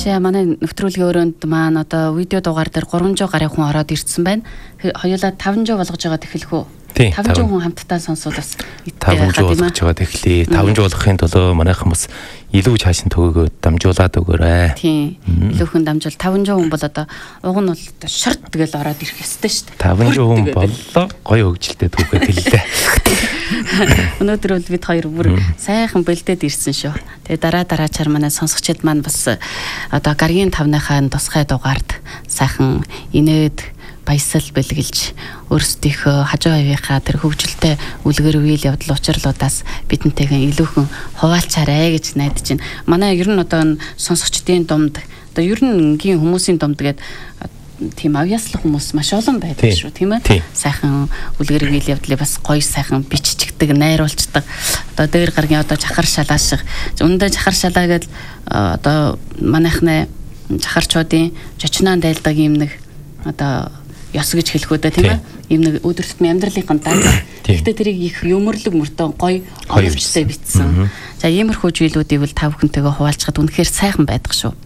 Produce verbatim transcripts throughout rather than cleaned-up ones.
Чи манай нэвтрүүлгийн өрөөнд маань одоо видео дугаар дээр гурван зуун гаруй хүн ороод ирсэн байна. Хоёулаа таван зуун болгож байгаа тэхэлэх үү? таван зуун хүн хамтдаа сонсоод бас таван зуун болгож байгаа тэхлээ. таван зуун болгохын тулд манайхан бас илүү чаашин төгөөгөө дамжуулаад өгөөрэй. Тийм. Илүүхэн дамжуул таван зуун хүн бол одоо уг нь бол шорт тэгэл ороод ирэх ёстой шүү дээ. таван зуун хүн боллоо гоё хөгжилтэй түүхээ хэллээ. Өнөөдөр бол бид хоёр бүр сайхан бэлдээд ирсэн шүү. Тэгээ дараа дараачаар манай сонсогчид маань бас одоо гаргийн тавныхаа тусгай дугаард сайхан инээд баясал бэлгэлж өөрсдийнхөө хажуу авийнхаа тэр хөгжилтэй үлгэр үйл явдал учирлуудаас бидэнтэйгээ илүүхэн хуваалцаарай гэж найдаж байна. Манай ер нь одоо сонсогчдын дунд одоо ер нь ингийн хүмүүсийн дунд гээд тийм авьяаслах хүмүүс маш олон байдаг шүү, тийм ээ. Сайхан үлгэр үйл явдлыг бас гоё сайхан биччихдэг, найруулцдаг. Одоо дээр гаргийн одоо чахар шалаа шиг. Үндэ чахар шалаа гэдэг одоо манайхны чахарчуудын жочноон дайлдаг юм нэг одоо ёс гэж хэлэх үү дээ, тийм ээ. Ийм нэг өдөр тутмын амьдралын даг. Гэхдээ тэрийг их юмрлэг мөртөө гоё оновчтой бичсэн. За иймэрхүү зүйлүүдийг бол та бүхэнтэйгээ хуваалцахад үнэхээр сайхан байдаг шүү.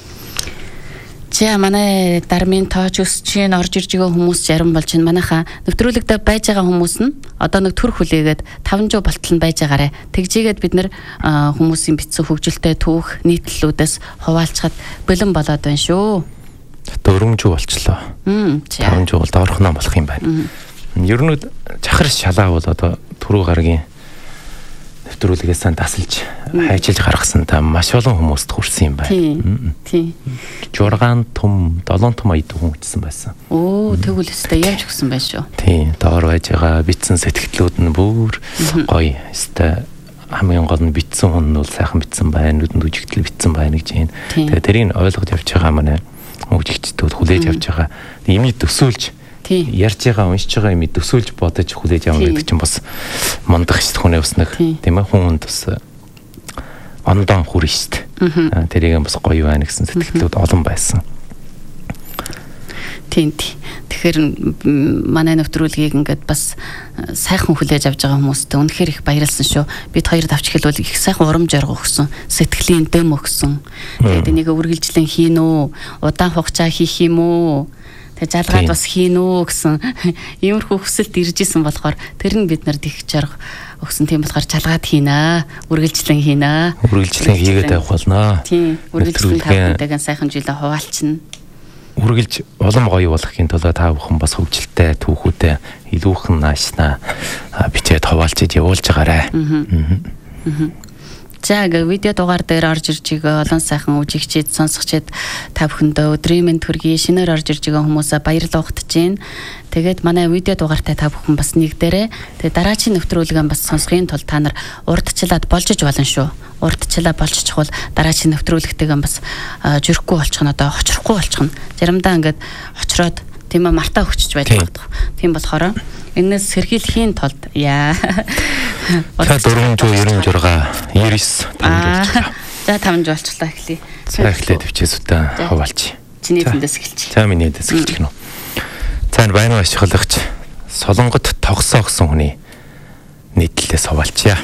За манай дармын тооч өсчин орж ирж байгаа хүмүүс зарим болж байна. Манайхаа нэвтрүүлэгтээ байж байгаа хүмүүс нь одоо нэг төр хүлээгээд таван зуун болтол нь байж байгаарэ. Тэгжээгээд бид нэр хүмүүсийн бичсэн хөгжилтэй түүх нийтлэлүүдээс хуваалцахад бэлэн болоод байна шүү. дөрвөн зуун болчлоо. таван зуун бол доорхноо болох юм байна. Ер нь чахар шалаа бол одоо түрүү гаргийн нэвтрүүлгээс тасалж хайчилж гаргасан та маш олон хүмүүст хүрсэн юм байна. Тийм. Жургаан том, долоон том аяд хүн үтсэн байсан. Оо, тэгвэл өстэй яаж өгсөн байх шүү. Тийм, доор байж байгаа битсэн сэтгэлдлүүд нь бүр гоё. Өстэй хамгийн гол нь битсэн хүн нь бол сайхан битсэн байна, нүдэнд үжигдэл битсэн байна гэж байна. Тэгээ тэрийг ойлгож явж байгаа манай хөгжигчдүүд хүлээж авч байгаа. Имийг төсөөлж ярьж байгаа, уншиж байгаа юм төсөөлж бодож хүлээж авах гэдэг чинь бас мундах шүү хүнээ бас нэг тийм ээ хүнд бас ондон хүрэн шүү. Тэрийг бас гоё байна гэсэн сэтгэлдлүүд олон байсан. Тийм. Тэгэхээр манай нэвтрүүлгийг ингээд бас сайхан хүлээж авч байгаа хүмүүстээ үнэхээр их баярлсан шүү. Бид хоёр давч хэлбэл их сайхан урам зориг өгсөн, сэтгэлийн дэм өгсөн. Тэгээд энийг үргэлжлэн хийн үү, удаан хугацаа хийх юм уу? Тэг жалгаад бас хийн үү гэсэн иймэрхүү хүсэлт ирж исэн болохоор тэр нь бид нарт их жаргал өгсөн. Тийм болохоор жалгаад хийнэ, үргэлжлэн хийнэ. Үргэлжлэн хийгээд явах болно. Тийм, үргэлжлэн тавтайгаа сайхан жилээ хуваалцна. Үргэлж улам гоё болохын тулд та бүхэн бас хөгжилтэй түүхүүтэй илүүхэн наашнаа бичээд хаваалцаж явуулж байгаарай. За видео дугаар дээр орж ирж байгаа олон сайхан үжигчид, сонсогчид та бүхэндээ өдрийн мэнд хүргэе. Шинээр орж ирж байгаа хүмүүсээ баярлалаа угтаж байна. Тэгээд манай видео дугаартай та бүхэн бас нэгдээрээ. Тэгээд дараагийн нэвтрүүлгээ бас сонсохын тулд та нар урдчлаад болжиж болно шүү. Урдчлаа болж чухал дараагийн нэвтрүүлэгтэйгээ бас жирэхгүй болчих нь одоо очрохгүй болчих нь. Заримдаа ингээд очроод тийм ээ мартаа өгчөж байдаг. Тийм болохоор энэс сэргийлэхийн тулд яа. За дөрвөн зуун ерөн журга девять таван зуун. За таван зуун болчлаа эхлэе. За эхлээд өвчөөс үтэн хаваалч. Чиний дэндээс эхэлчих. За миний дэндээс эхэлчих гэнэ. За байна ашиглагч Солонгот тогсоо гэсэн хүний нийтлэлээс хаваалчаа.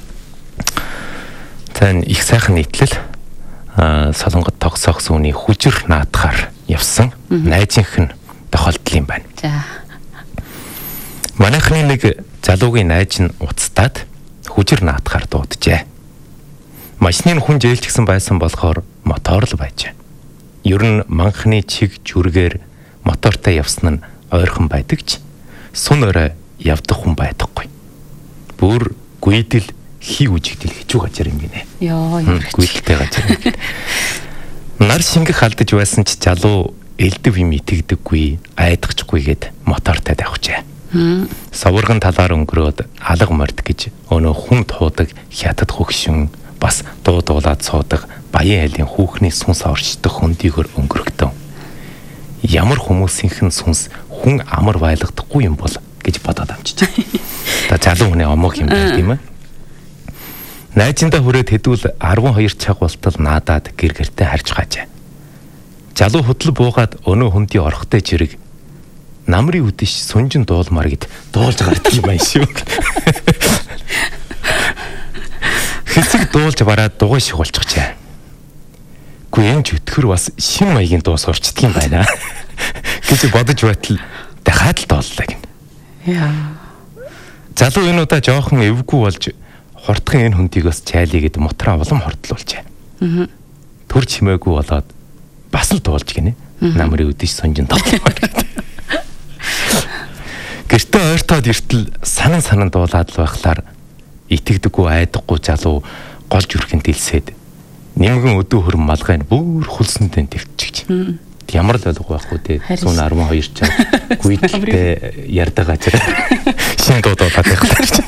За их сайхан нийтлэл а Солонгот тогсоо гэсэн хүний хүжир наадахаар явсан найзынх нь тохиолдол юм байна. За манайхны нэг залуугийн найз нь уцтаад хүжир наадахаар дууджээ. Машины хүн жээлчгсэн байсан болохоор мотор л байж. Ер нь манхны чиг жүргээр мотортой явсан нь ойрхон байдаг ч сун орой явдах хүн байдаггүй. Бүр гүйдэл хий үжигдэл хичүү гажаар юм гинэ. Йоо ярч. Гүйдэлтэй гажаар. Нар шингэх алдаж байсан ч залуу элдэв юм итгэдэггүй, айдахчгүй гэд мотортой давхжээ. Саварган талаар өнгөрөөд алга морд гэж өнөө хүн туудаг хятад хөгшин бас дуу дуулаад суудаг баян айлын хүүхний сүнс оршдог хөндийгөр өнгөрөгдөн. Ямар хүмүүсийнхэн сүнс хүн амар байлгадахгүй юм бол гэж бодоод амжиж. Та залуу хүний омог юм байна тийм ээ. Найзындаа хүрээд хэдүүл арван хоёр цаг болтол наадаад гэр гэртээ харж хаажээ. Залуу хөдөл буугаад өнөө хүндий орхтой жирэг намрын үдэш сүнжин дуулмаар гэд дуулж гардаг юм байна шүү. Хэсэг дуулж бараад дугуй шиг болчихжээ. Гэхдээ энэ ч өтгөр бас шин маягийн дуу сурчдаг юм байна гэж бодож байтал дахиад л дооллоо гин. Яа. Залуу энэ удаа жоохон эвгүй болж хурдхан энэ хүндийг бас чайлигээд мутраа улам хордлуулжээ. Аа. Төр чимээгүй болоод бас л дуулж гинэ. Намрын үдэш сонжин тоглоомор. Гэртээ ойртоод иртэл санан санан дуулаад л байхлаар итгэдэггүй айдаггүй залуу голж үрхэн дэлсээд нэмгэн өдөө хөрм малгай бүр хулсантай төвчгч. Ямар л ойлгох байхгүй те. Сүүн арван хоёр ч гүйдэлтэй ярьдаг ажир. Шин дуудаад байхлаар.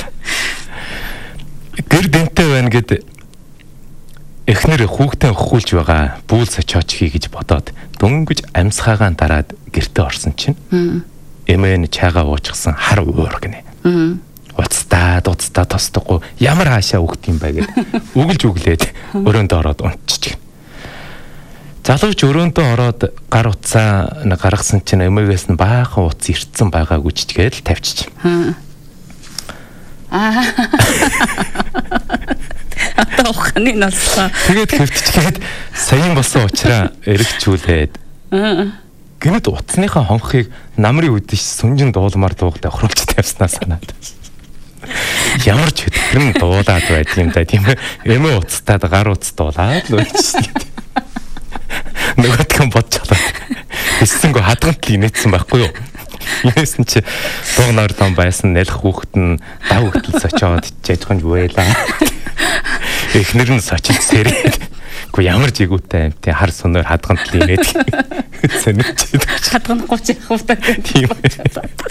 Гэр дэнтэй байна гэд эхнэр хүүхдээ өхүүлж байгаа бүүл сочооч хий гэж бодоод дөнгөж амьсгаагаан дараад гэртээ орсон чинь эмээ нь чайгаа уучсан хар уур гинэ. Уцтаа дуцтаа тосдохгүй ямар хаашаа өгд юм бэ гэд үгэлж үглээд өрөөндөө ороод унтчих. Залууч өрөөндөө ороод гар утсаа гаргасан чинь эмээгээс нь баахан утас ирцэн байгаагүй ч тэгээд л тавьчих. Аа. Одоо ухааны насаа. Тэгээд хөвтчихээд саяын болсон учраас эргэжүүлээд. Аа. Гэнэт утасныхаа хонхыг намрын үдэш сүнжин дуулмаар дуугад охируулж тавьснаа санаад. Ямар ч хөтгөрн дуулаад байт юм да тийм ээ. Эмээ уцтаад гар утас дуулаад л байчихсан. Нөгөөдгөн бодчихлоо. Эссэнгөө хадгантл инээдсэн байхгүй юу? Инээсэн чи дуунаар том байсан нэлэх хүүхэд нь дав хөтөл сочоод жижигхэн байлаа. Эхнэр нь сочиж сэрээд. Гэхдээ ямар жигүүтэй юм тий хар сунаар хадгантл инээд. Сонирч. Хадганахгүй ч явах удаа. Тийм.